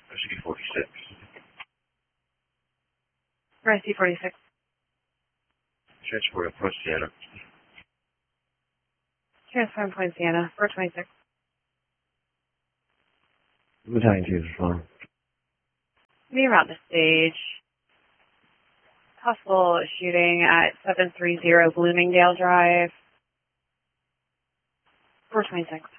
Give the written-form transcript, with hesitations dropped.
SC-46. For SC-46. Transport approach Sienna. Transfer Point Sienna, 426. Battalion 2 is responding. Be around the stage. Possible shooting at 730 Bloomingdale Drive. 426.